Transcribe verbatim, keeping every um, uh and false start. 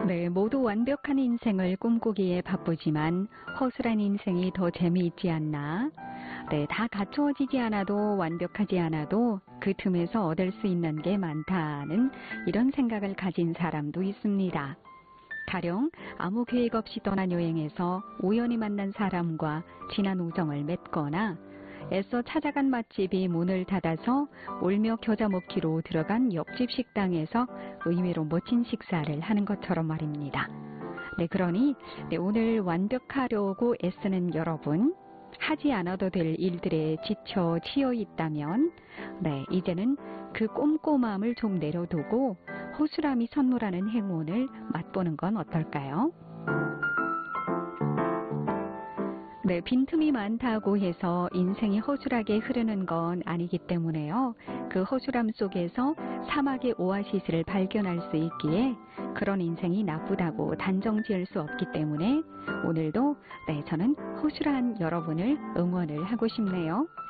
네, 모두 완벽한 인생을 꿈꾸기에 바쁘지만 허술한 인생이 더 재미있지 않나? 네, 다 갖추어지지 않아도 완벽하지 않아도 그 틈에서 얻을 수 있는 게 많다는 이런 생각을 가진 사람도 있습니다. 가령 아무 계획 없이 떠난 여행에서 우연히 만난 사람과 진한 우정을 맺거나 애써 찾아간 맛집이 문을 닫아서 울며 겨자 먹기로 들어간 옆집 식당에서 의외로 멋진 식사를 하는 것처럼 말입니다. 네, 그러니 네, 오늘 완벽하려고 애쓰는 여러분, 하지 않아도 될 일들에 지쳐 치여 있다면 네, 이제는 그 꼼꼼함을 좀 내려두고 허술함이 선물하는 행운을 맛보는 건 어떨까요? 네, 빈틈이 많다고 해서 인생이 허술하게 흐르는 건 아니기 때문에요. 그 허술함 속에서 사막의 오아시스를 발견할 수 있기에 그런 인생이 나쁘다고 단정 지을 수 없기 때문에 오늘도 네, 저는 허술한 여러분을 응원을 하고 싶네요.